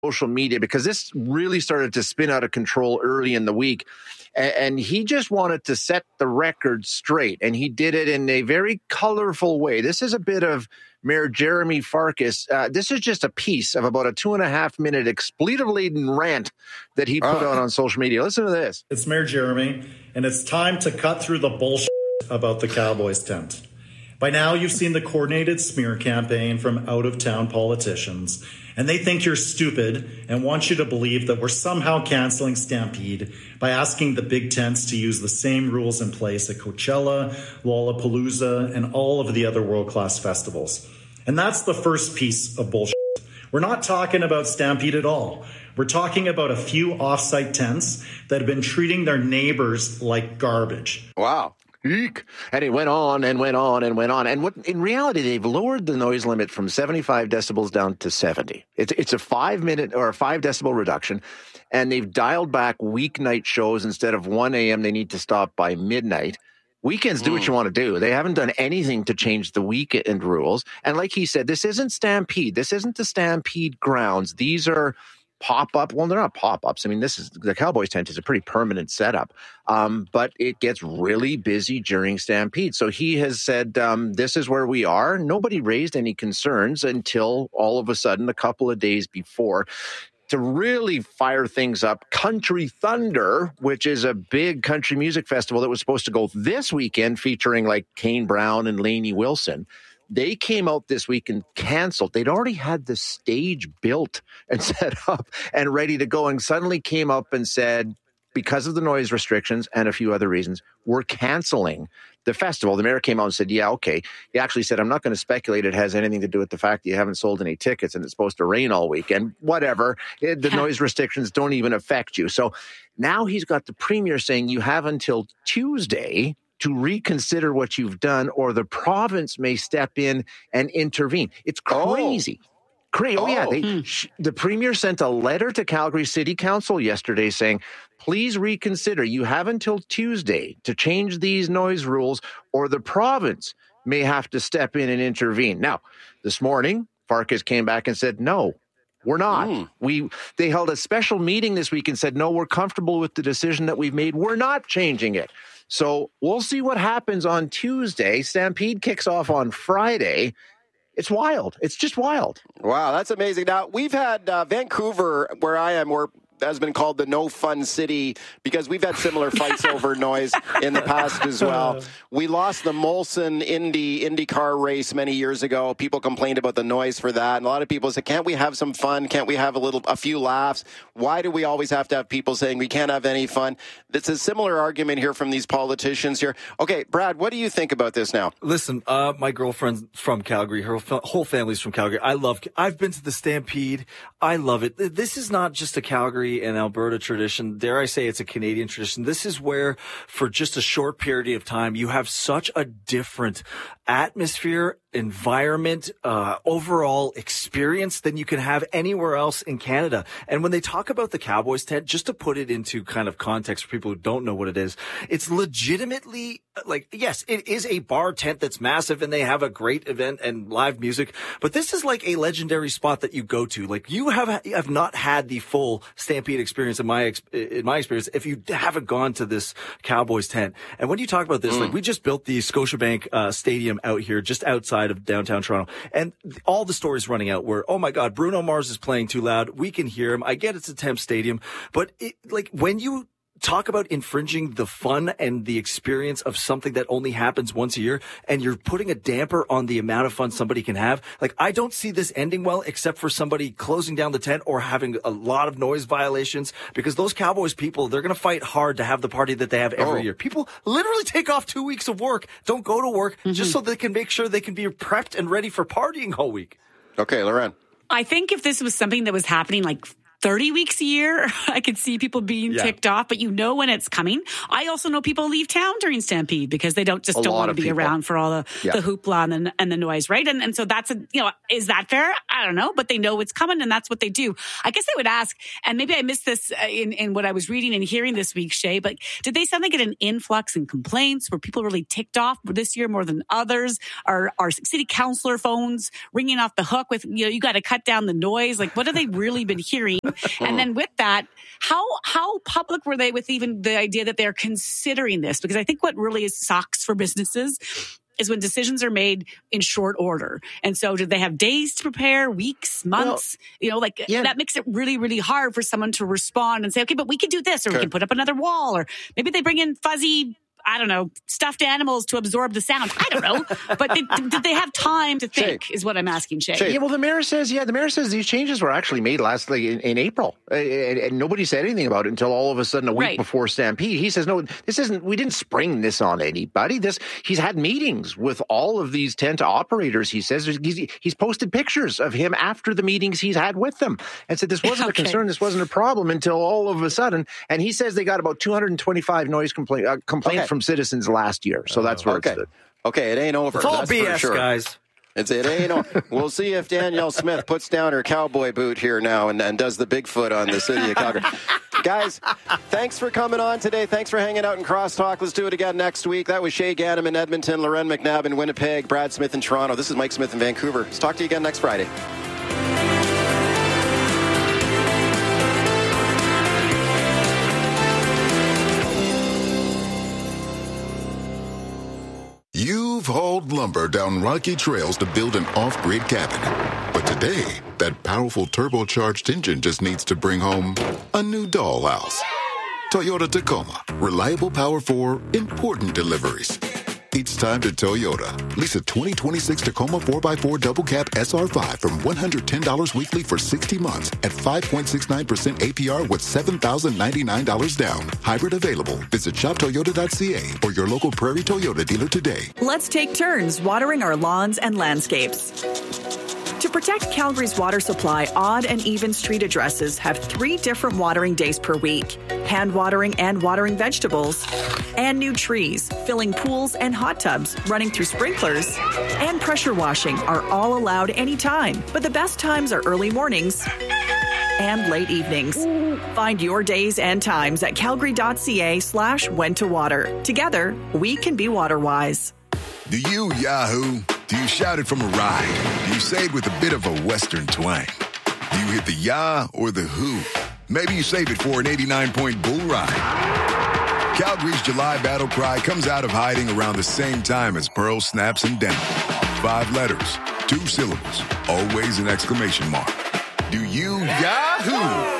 social media because this really started to spin out of control early in the week. And he just wanted to set the record straight. And he did it in a very colorful way. This is a bit of Mayor Jeremy Farkas. This is just a piece of about a 2.5-minute expletive-laden rant that he put out on social media. Listen to this. It's Mayor Jeremy, and it's time to cut through the bullshit about the Cowboys tent. By now, you've seen the coordinated smear campaign from out-of-town politicians, and they think you're stupid and want you to believe that we're somehow canceling Stampede by asking the big tents to use the same rules in place at Coachella, Lollapalooza, and all of the other world-class festivals. And that's the first piece of bullshit. We're not talking about Stampede at all. We're talking about a few off-site tents that have been treating their neighbors like garbage. Wow. Eek. And it went on and went on and went on. And what in reality, they've lowered the noise limit from 75 decibels down to 70. It's a 5-minute or a 5 decibel reduction. And they've dialed back weeknight shows. Instead of 1 a.m., they need to stop by midnight. Weekends, do what you want to do. They haven't done anything to change the weekend rules. And like he said, this isn't Stampede. This isn't the Stampede grounds. These are pop-up. Well, they're not pop-ups. I mean, this is the Cowboys tent is a pretty permanent setup, but it gets really busy during Stampede. So he has said, this is where we are. Nobody raised any concerns until all of a sudden, a couple of days before, to really fire things up, Country Thunder, which is a big country music festival that was supposed to go this weekend featuring like Kane Brown and Lainey Wilson. They came out this week and canceled. They'd already had the stage built and set up and ready to go, and suddenly came up and said, because of the noise restrictions and a few other reasons, we're canceling the festival. The mayor came out and said, yeah, okay. He actually said, I'm not going to speculate it has anything to do with the fact that you haven't sold any tickets and it's supposed to rain all weekend. Whatever. The noise restrictions don't even affect you. So now he's got the premier saying you have until Tuesday to reconsider what you've done, or the province may step in and intervene. It's crazy. The premier sent a letter to Calgary City Council yesterday saying, please reconsider. You have until Tuesday to change these noise rules, or the province may have to step in and intervene. Now, this morning, Farkas came back and said, no, we're not. They held a special meeting this week and said, no, we're comfortable with the decision that we've made. We're not changing it. So we'll see what happens on Tuesday. Stampede kicks off on Friday. It's wild. It's just wild. Wow, that's amazing. Now, we've had Vancouver, where I am, where has been called the no fun city because we've had similar fights over noise in the past as well. We lost the Molson IndyCar race many years ago. People complained about the noise for that. And a lot of people said, can't we have some fun? Can't we have a few laughs? Why do we always have to have people saying we can't have any fun? It's a similar argument here from these politicians here. Okay, Brad, what do you think about this now? Listen, my girlfriend's from Calgary. Her whole family's from Calgary. I've been to the Stampede. I love it. This is not just a Calgary and Alberta tradition. Dare I say it's a Canadian tradition. This is where, for just a short period of time, you have such a different atmosphere, environment, overall experience than you can have anywhere else in Canada. And when they talk about the Cowboys tent, just to put it into kind of context for people who don't know what it is, it's legitimately yes, it is a bar tent that's massive and they have a great event and live music, but this is like a legendary spot that you go to. Like, you have not had the full Stampede experience in my experience if you haven't gone to this Cowboys tent. And when you talk about this, like, we just built the Scotiabank Stadium out here just outside of downtown Toronto, and all the stories running out were, oh my God, Bruno Mars is playing too loud. We can hear him. I get it's a temp stadium, but when you talk about infringing the fun and the experience of something that only happens once a year, and you're putting a damper on the amount of fun somebody can have. Like, I don't see this ending well, except for somebody closing down the tent or having a lot of noise violations, because those Cowboys people, they're going to fight hard to have the party that they have every year. People literally take off 2 weeks of work, don't go to work, just so they can make sure they can be prepped and ready for partying all week. Okay, Lauren. I think if this was something that was happening like 30 weeks a year. I could see people being ticked off, but you know when it's coming. I also know people leave town during Stampede because they don't want to be around for all the hoopla and the noise, right? And so that's is that fair? I don't know, but they know it's coming and that's what they do. I guess I would ask, and maybe I missed this in what I was reading and hearing this week, Shay, but did they suddenly get an influx in complaints? Were people really ticked off this year more than others? Are city councilor phones ringing off the hook with, you got to cut down the noise? Like, what have they really been hearing? And then with that, how public were they with even the idea that they're considering this? Because I think what really sucks for businesses is when decisions are made in short order. And so did they have days to prepare, weeks, months? That makes it really, really hard for someone to respond and say, okay, but we can do this, or we can put up another wall, or maybe they bring in fuzzy, I don't know, stuffed animals to absorb the sound. I don't know. But did they have time to think is what I'm asking, Shay. Yeah, well, the mayor says these changes were actually made in April. And nobody said anything about it until all of a sudden a week before Stampede. He says, no, we didn't spring this on anybody. He's had meetings with all of these tent operators. He says he's posted pictures of him after the meetings he's had with them and said this wasn't a concern, this wasn't a problem until all of a sudden. And he says they got about 225 noise complaints from citizens last year. So that's where it's okay, it ain't over. It's all that's BS, for sure. guys. It ain't over. We'll see if Danielle Smith puts down her cowboy boot here now and does the Bigfoot on the city of Calgary. Guys, thanks for coming on today. Thanks for hanging out in Crosstalk. Let's do it again next week. That was Shay Ganem in Edmonton, Loren McNabb in Winnipeg, Brad Smith in Toronto. This is Mike Smith in Vancouver. Let's talk to you again next Friday. You've hauled lumber down rocky trails to build an off-grid cabin. But today, that powerful turbocharged engine just needs to bring home a new dollhouse. Toyota Tacoma. Reliable power for important deliveries. It's time to Toyota. Lease a 2026 Tacoma 4x4 double cab SR5 from $110 weekly for 60 months at 5.69% APR with $7,099 down. Hybrid available. Visit shoptoyota.ca or your local Prairie Toyota dealer today. Let's take turns watering our lawns and landscapes. To protect Calgary's water supply, odd and even street addresses have 3 different watering days per week. Hand watering and watering vegetables. And new trees, filling pools and hot tubs, running through sprinklers. And pressure washing are all allowed anytime. But the best times are early mornings and late evenings. Find your days and times at calgary.ca/when to water. Together, we can be water-wise. Do you Yahoo? Do you shout it from a ride? Do you say it with a bit of a Western twang? Do you hit the yah or the who? Maybe you save it for an 89-point bull ride. Calgary's July battle cry comes out of hiding around the same time as Pearl snaps and down. 5 letters, 2 syllables, always an exclamation mark. Do you Yahoo?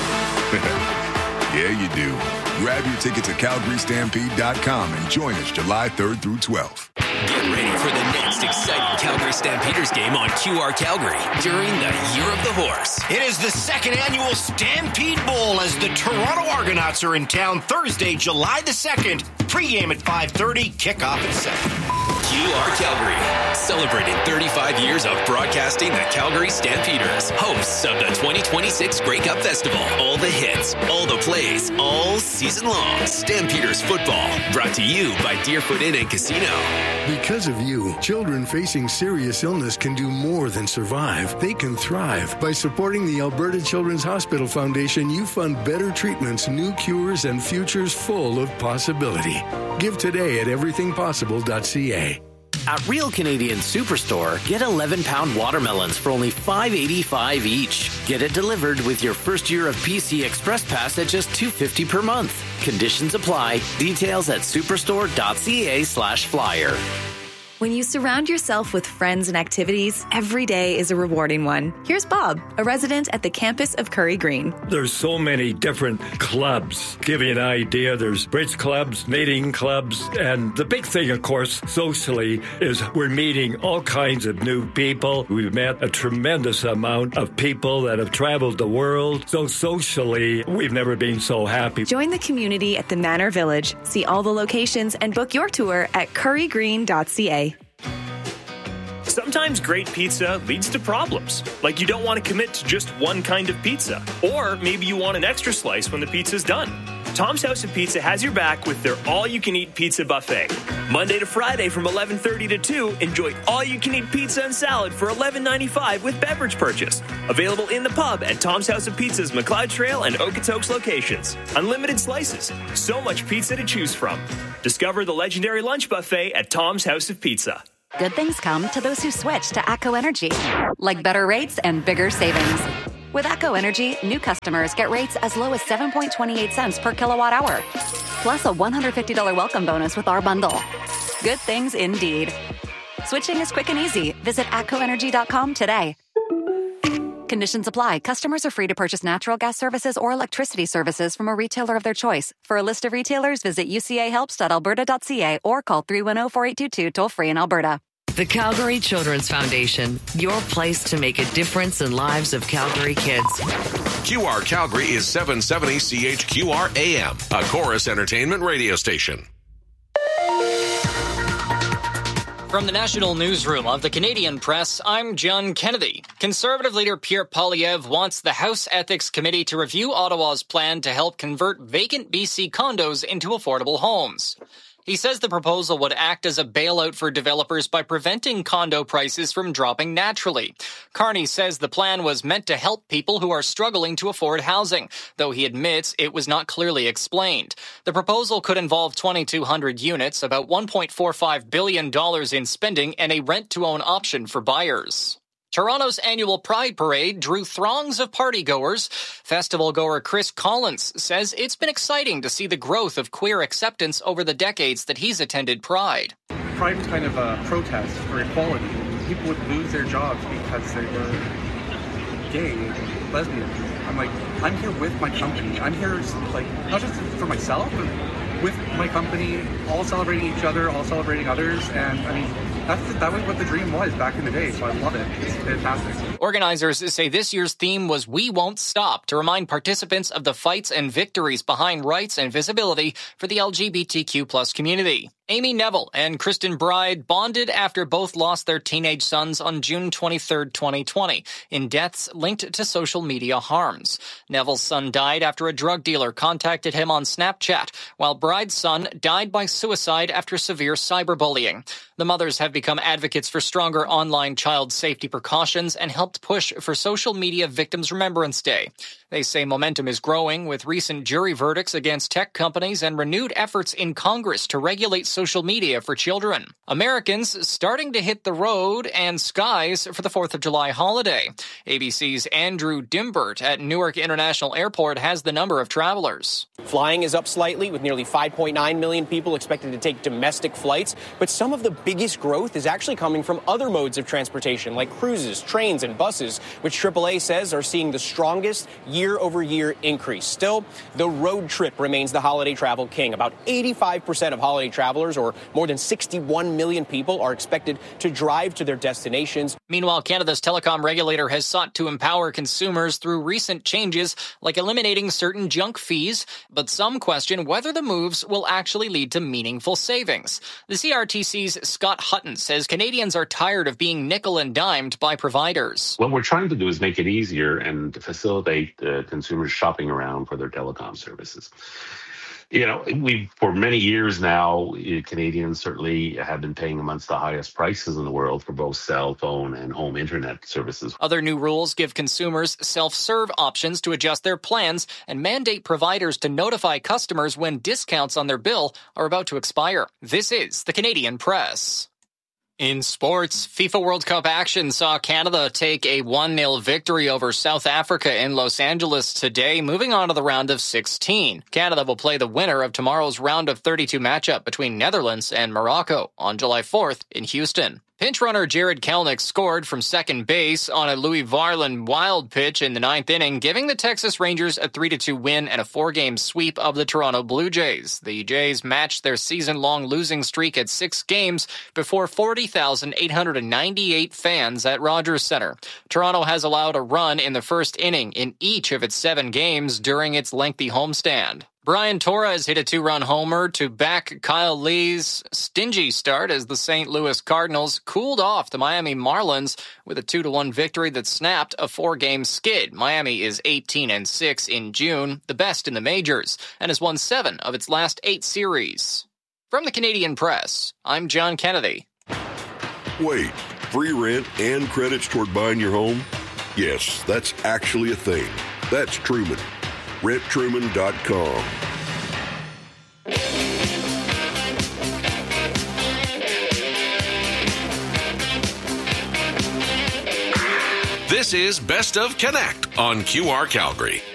Yeah, you do. Grab your tickets at CalgaryStampede.com and join us July 3rd through 12th. Get ready for the next exciting Calgary Stampeders game on QR Calgary during the Year of the Horse. It is the 2nd annual Stampede Bowl as the Toronto Argonauts are in town Thursday, July the 2nd. Pre-game at 5:30, kickoff at 7. QR Calgary, celebrating 35 years of broadcasting the Calgary Stampeders, hosts of the 2026 Grey Cup Festival. All the hits, all the plays, all season long. Stampeders football, brought to you by Deerfoot Inn and Casino. Because of you, children facing serious illness can do more than survive. They can thrive. By supporting the Alberta Children's Hospital Foundation, you fund better treatments, new cures, and futures full of possibility. Give today at everythingpossible.ca. At Real Canadian Superstore, get 11-pound watermelons for only $5.85 each. Get it delivered with your first year of PC Express Pass at just $2.50 per month. Conditions apply. Details at superstore.ca/flyer. When you surround yourself with friends and activities, every day is a rewarding one. Here's Bob, a resident at the campus of Curry Green. There's so many different clubs. Give you an idea, there's bridge clubs, knitting clubs, and the big thing, of course, socially, is we're meeting all kinds of new people. We've met a tremendous amount of people that have traveled the world. So socially, we've never been so happy. Join the community at the Manor Village. See all the locations and book your tour at currygreen.ca. Sometimes Sometimes great pizza leads to problems, like you don't want to commit to just one kind of pizza, or maybe you want an extra slice when the pizza's done. Tom's House of Pizza has your back with their all-you-can-eat pizza buffet. Monday to Friday from 11:30 to 2, enjoy all-you-can-eat pizza and salad for $11.95 with beverage purchase. Available in the pub at Tom's House of Pizza's McLeod Trail and Okotoks locations. Unlimited slices. So much pizza to choose from. Discover the legendary lunch buffet at Tom's House of Pizza. Good things come to those who switch to ATCO Energy, like better rates and bigger savings. With ATCO Energy, new customers get rates as low as 7.28 cents per kilowatt hour, plus a $150 welcome bonus with our bundle. Good things indeed. Switching is quick and easy. Visit atcoenergy.com today. Conditions apply. Customers are free to purchase natural gas services or electricity services from a retailer of their choice. For a list of retailers, visit ucahelps.alberta.ca or call 310-4822 toll-free in Alberta. The Calgary Children's Foundation, your place to make a difference in lives of Calgary kids. QR Calgary is 770 CHQR AM, a Chorus Entertainment radio station. From the National Newsroom of the Canadian Press, I'm John Kennedy. Conservative leader Pierre Poilievre wants the House Ethics Committee to review Ottawa's plan to help convert vacant BC condos into affordable homes. He says the proposal would act as a bailout for developers by preventing condo prices from dropping naturally. Carney says the plan was meant to help people who are struggling to afford housing, though he admits it was not clearly explained. The proposal could involve 2,200 units, about $1.45 billion in spending, and a rent-to-own option for buyers. Toronto's annual Pride Parade drew throngs of partygoers. Festival-goer Chris Collins says it's been exciting to see the growth of queer acceptance over the decades that he's attended Pride. Pride was kind of a protest for equality. People would lose their jobs because they were gay, lesbian. I'm here with my company. I'm here, not just for myself, but with my company, all celebrating each other, all celebrating others, and that was what the dream was back in the day, so I love it. It's fantastic. Organizers say this year's theme was We Won't Stop, to remind participants of the fights and victories behind rights and visibility for the LGBTQ+ community. Amy Neville and Kristen Bride bonded after both lost their teenage sons on June 23, 2020, in deaths linked to social media harms. Neville's son died after a drug dealer contacted him on Snapchat, while Bride's son died by suicide after severe cyberbullying. The mothers have become advocates for stronger online child safety precautions and helped push for Social Media Victims Remembrance Day. They say momentum is growing with recent jury verdicts against tech companies and renewed efforts in Congress to regulate social media for children. Americans starting to hit the road and skies for the 4th of July holiday. ABC's Andrew Dimbert at Newark International Airport has the number of travelers. Flying is up slightly, with nearly 5.9 million people expected to take domestic flights, but some of the biggest growth is actually coming from other modes of transportation like cruises, trains, and buses, which AAA says are seeing the strongest year-over-year increase. Still, the road trip remains the holiday travel king. About 85% of holiday travelers, or more than 61 million people, are expected to drive to their destinations. Meanwhile, Canada's telecom regulator has sought to empower consumers through recent changes, like eliminating certain junk fees, but some question whether the moves will actually lead to meaningful savings. The CRTC's Scott Hutton says Canadians are tired of being nickel and dimed by providers. What we're trying to do is make it easier and facilitate consumers shopping around for their telecom services. For many years now, Canadians certainly have been paying amongst the highest prices in the world for both cell phone and home internet services. Other new rules give consumers self-serve options to adjust their plans and mandate providers to notify customers when discounts on their bill are about to expire. This is the Canadian Press. In sports, FIFA World Cup action saw Canada take a 1-0 victory over South Africa in Los Angeles today, moving on to the round of 16. Canada will play the winner of tomorrow's round of 32 matchup between Netherlands and Morocco on July 4th in Houston. Pinch runner Jared Kelenic scored from second base on a Louis Varland wild pitch in the 9th inning, giving the Texas Rangers a 3-2 win and a 4-game sweep of the Toronto Blue Jays. The Jays matched their season-long losing streak at 6 games before 40,898 fans at Rogers Centre. Toronto has allowed a run in the first inning in each of its 7 games during its lengthy homestand. Brian Torres hit a 2-run homer to back Kyle Lee's stingy start as the St. Louis Cardinals cooled off the Miami Marlins with a 2-1 victory that snapped a 4-game skid. Miami is 18-6 in June, the best in the majors, and has won 7 of its last 8 series. From the Canadian Press, I'm John Kennedy. Wait, free rent and credits toward buying your home? Yes, that's actually a thing. That's Truman. RentTruman.com. This is Best of Connect on QR Calgary.